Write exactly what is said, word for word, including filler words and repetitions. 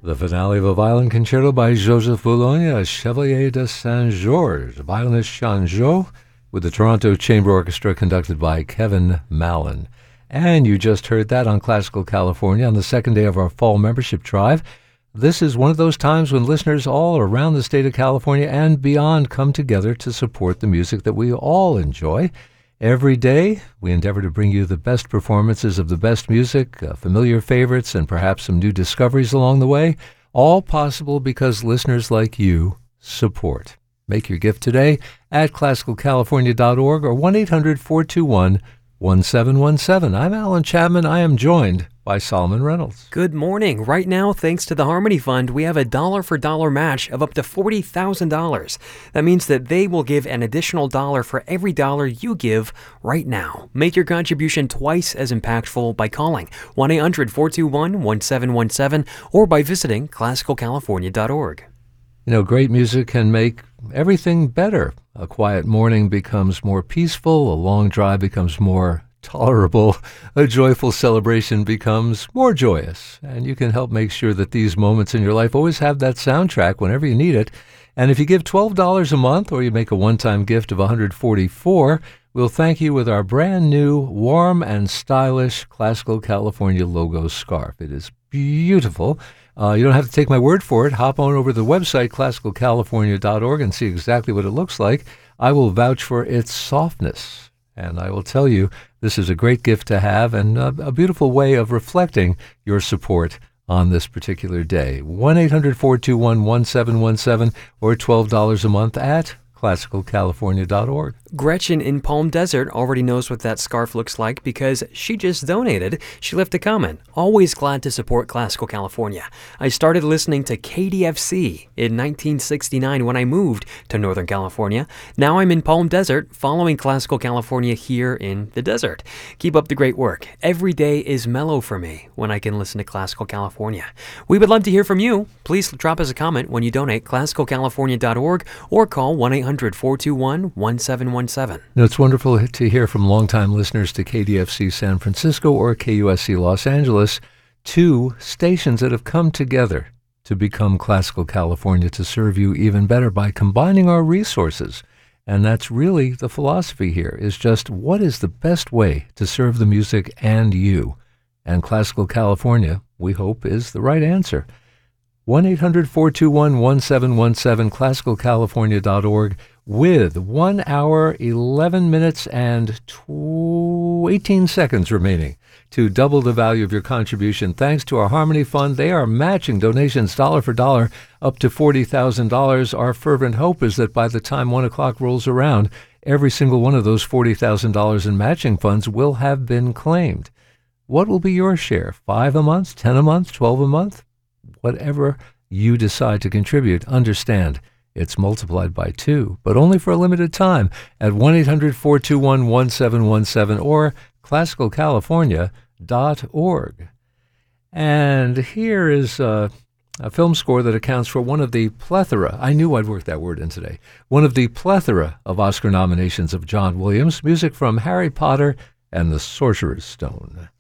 The finale of a violin concerto by Joseph Boulogne, Chevalier de Saint-Georges, violinist Changeau, with the Toronto Chamber Orchestra conducted by Kevin Mallon. And you just heard that on Classical California on the second day of our fall membership drive. This is one of those times when listeners all around the state of California and beyond come together to support the music that we all enjoy. Every day, we endeavor to bring you the best performances of the best music, uh, familiar favorites, and perhaps some new discoveries along the way, all possible because listeners like you support. Make your gift today at classical california dot org or one eight hundred four two one one seven one seven. I'm Alan Chapman. I am joined by Solomon Reynolds. Good morning. Right now, thanks to the Harmony Fund, we have a dollar-for-dollar match of up to forty thousand dollars. That means that they will give an additional dollar for every dollar you give right now. Make your contribution twice as impactful by calling one eight hundred four two one one seven one seven or by visiting classical california dot org. You know, great music can make everything better. A quiet morning becomes more peaceful, a long drive becomes more tolerable, a joyful celebration becomes more joyous. And you can help make sure that these moments in your life always have that soundtrack whenever you need it. And if you give twelve dollars a month or you make a one-time gift of one hundred forty-four dollars, we'll thank you with our brand new, warm and stylish Classical California logo scarf. It is beautiful. Uh, you don't have to take my word for it. Hop on over to the website, classical california dot org, and see exactly what it looks like. I will vouch for its softness. And I will tell you, this is a great gift to have and a, a beautiful way of reflecting your support on this particular day. one eight hundred four two one one seven one seven or twelve dollars a month at classical california dot org. Gretchen in Palm Desert already knows what that scarf looks like because she just donated. She left a comment. Always glad to support Classical California. I started listening to K D F C in nineteen sixty-nine when I moved to Northern California. Now I'm in Palm Desert following Classical California here in the desert. Keep up the great work. Every day is mellow for me when I can listen to Classical California. We would love to hear from you. Please drop us a comment when you donate classical california dot org or call one eight hundred four two one one seven one seven. Now, it's wonderful to hear from longtime listeners to K D F C San Francisco or K U S C Los Angeles, two stations that have come together to become Classical California to serve you even better by combining our resources. And that's really the philosophy here, is just what is the best way to serve the music and you? And Classical California, we hope, is the right answer. one eight hundred four two one one seven one seven, classical california dot org, with one hour, eleven minutes, and eighteen seconds remaining to double the value of your contribution. Thanks to our Harmony Fund, they are matching donations dollar for dollar up to forty thousand dollars. Our fervent hope is that by the time one o'clock rolls around, every single one of those forty thousand dollars in matching funds will have been claimed. What will be your share? Five a month, ten a month, twelve a month? Whatever you decide to contribute, understand it's multiplied by two, but only for a limited time at one eight hundred four two one one seven one seven or classical california dot org. And here is uh, a film score that accounts for one of the plethora, I knew I'd work that word in today, one of the plethora of Oscar nominations of John Williams, music from Harry Potter and the Sorcerer's Stone.